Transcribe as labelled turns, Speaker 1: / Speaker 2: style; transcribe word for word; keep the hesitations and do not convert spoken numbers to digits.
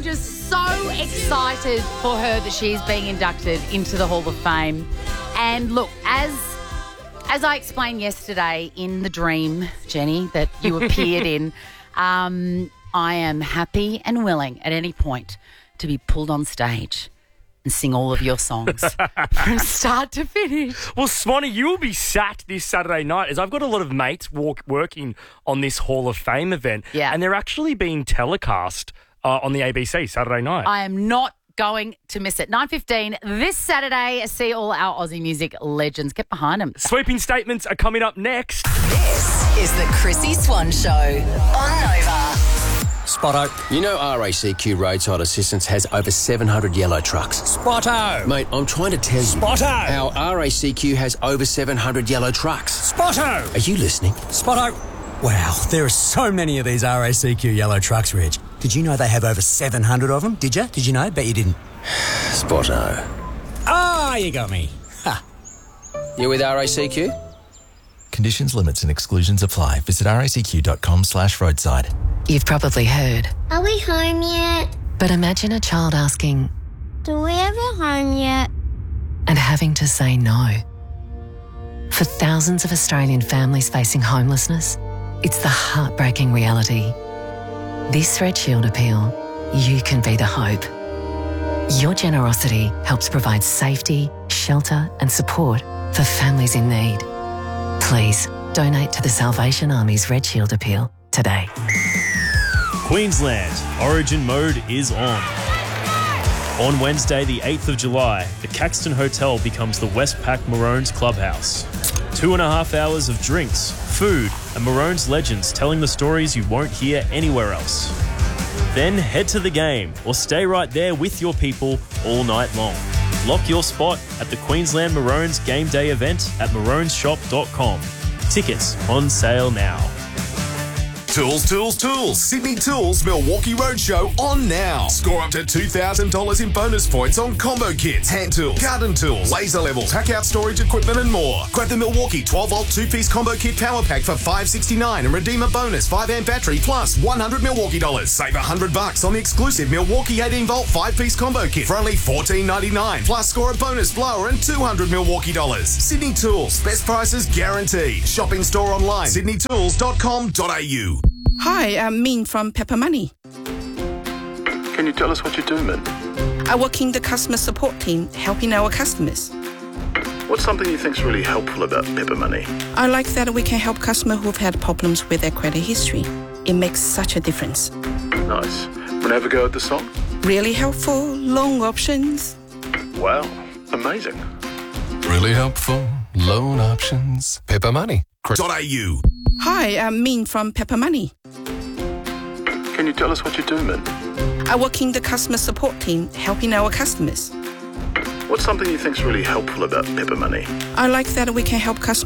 Speaker 1: just so excited for her that she's being inducted into the Hall of Fame. And look, as as I explained yesterday in the dream, Jenny, that you appeared in, um, I am happy and willing at any point to be pulled on stage and sing all of your songs from start to finish.
Speaker 2: Well, Swanee, you will be sat this Saturday night, as I've got a lot of mates walk, working on this Hall of Fame event,
Speaker 1: Yeah.
Speaker 2: and they're actually being telecast uh, on the A B C Saturday night.
Speaker 1: I am not going to miss it. nine fifteen this Saturday. See all our Aussie music legends. Get behind them.
Speaker 2: Sweeping statements are coming up next.
Speaker 3: This is the Chrissy Swan Show on Nova.
Speaker 4: Spotto.
Speaker 5: You know R A C Q Roadside Assistance has over seven hundred yellow trucks.
Speaker 4: Spotto.
Speaker 5: Mate, I'm trying to tell you.
Speaker 4: Spotto.
Speaker 5: Our R A C Q has over seven hundred yellow trucks.
Speaker 4: Spotto.
Speaker 5: Are you listening?
Speaker 4: Spotto. Wow, there are so many of these R A C Q yellow trucks, Reg. Did you know they have over seven hundred of them? Did you? Did you know? Bet you didn't.
Speaker 5: Spotto.
Speaker 4: Ah, you got me. Ha.
Speaker 5: You with R A C Q?
Speaker 6: Conditions, limits and exclusions apply. Visit racq.com slash roadside.
Speaker 7: You've probably heard,
Speaker 8: Are we home yet?
Speaker 7: but imagine a child asking
Speaker 8: Do we ever home yet?
Speaker 7: and having to say no. For thousands of Australian families facing homelessness, it's the heartbreaking reality. This Red Shield appeal, you can be the hope. Your generosity helps provide safety, shelter and support for families in need. Please donate to the Salvation Army's Red Shield appeal today.
Speaker 9: Queensland, Origin mode is on. On Wednesday, the eighth of July, the Caxton Hotel becomes the Westpac Maroons clubhouse. Two and a half hours of drinks, food, and Maroons legends telling the stories you won't hear anywhere else. Then head to the game or stay right there with your people all night long. Lock your spot at the Queensland Maroons game day event at maroons shop dot com. Tickets on sale now.
Speaker 10: Tools, Tools, Tools. Sydney Tools Milwaukee Roadshow on now. Score up to two thousand dollars in bonus points on combo kits, hand tools, garden tools, laser levels, pack out storage equipment and more. Grab the Milwaukee twelve volt two-piece combo kit power pack for five dollars sixty-nine and redeem a bonus five amp battery plus one hundred Milwaukee dollars. Save one hundred bucks on the exclusive Milwaukee eighteen volt five-piece combo kit for only fourteen ninety-nine. Plus score a bonus blower and two hundred Milwaukee dollars. Sydney Tools. Best prices guaranteed. Shop in store online. sydney tools dot com dot a u.
Speaker 11: Hi, I'm Min from Pepper Money.
Speaker 12: Can you tell us what you do, Min?
Speaker 11: I work in the customer support team, helping our customers.
Speaker 12: What's something you think's really helpful about Pepper Money?
Speaker 11: I like that we can help customers who've had problems with their credit history. It makes such a difference.
Speaker 12: Nice. Wanna have a go at the song?
Speaker 11: Really helpful, loan options.
Speaker 12: Wow, amazing.
Speaker 13: Really helpful, loan options. Pepper Money.
Speaker 10: .au.
Speaker 11: Hi, I'm Min from Pepper Money.
Speaker 12: Can you tell us what you do, Min?
Speaker 11: I work in the customer support team, helping our customers.
Speaker 12: What's something you think's really helpful about Pepper Money?
Speaker 11: I like that we can help customers